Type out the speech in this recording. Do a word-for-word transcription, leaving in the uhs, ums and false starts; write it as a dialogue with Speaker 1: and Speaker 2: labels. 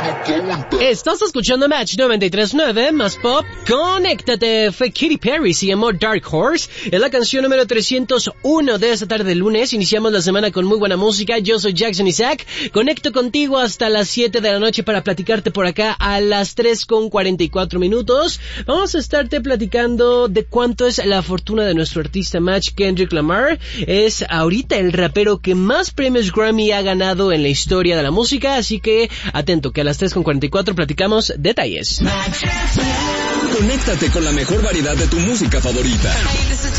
Speaker 1: Estás escuchando Match noventa y tres punto nueve, más pop. Conéctate, fue Katy Perry, se llamó Dark Horse. Es la canción número trescientos uno de esta tarde de lunes. Iniciamos la semana con muy buena música. Yo soy Jackson Isaac. Conecto contigo hasta las siete de la noche para platicarte por acá a las tres con cuarenta y cuatro minutos. Vamos a estarte platicando de cuánto es la fortuna de nuestro artista Match. Kendrick Lamar es ahorita el rapero que más premios Grammy ha ganado en la historia de la música, así que atento que a las tres con cuarenta y cuatro platicamos detalles.
Speaker 2: Conéctate con la mejor variedad de tu música favorita.
Speaker 3: Hey, this is